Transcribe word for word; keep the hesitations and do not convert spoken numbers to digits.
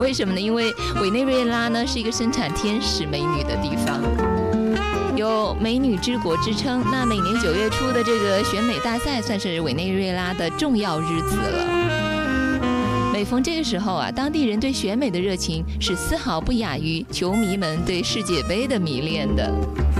为什么呢？因为委内瑞拉呢是一个生产天使美女的地方，有美女之国之称。那每年九月初的这个选美大赛算是委内瑞拉的重要日子了。每逢这个时候啊，当地人对选美的热情是丝毫不亚于球迷们对世界杯的迷恋的。